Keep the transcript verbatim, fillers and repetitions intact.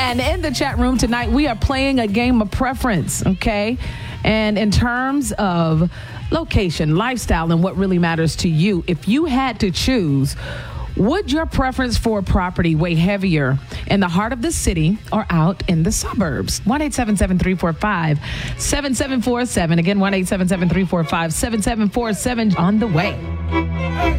And in the chat room tonight, we are playing a game of preference, okay? And in terms of location, lifestyle, and what really matters to you, if you had to choose, would your preference for a property weigh heavier in the heart of the city or out in the suburbs? one eight seven seven, three four five, seven seven four seven. Again, one eight seven seven, three four five, seven seven four seven on the way.